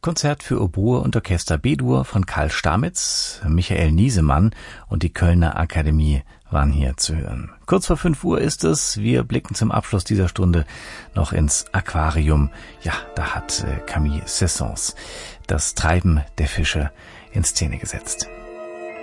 Konzert für Oboe und Orchester B-Dur von Karl Stamitz, Michael Niesemann und die Kölner Akademie waren hier zu hören. Kurz vor 5 Uhr ist es. Wir blicken zum Abschluss dieser Stunde noch ins Aquarium. Ja, da hat Camille Sessons das Treiben der Fische in Szene gesetzt.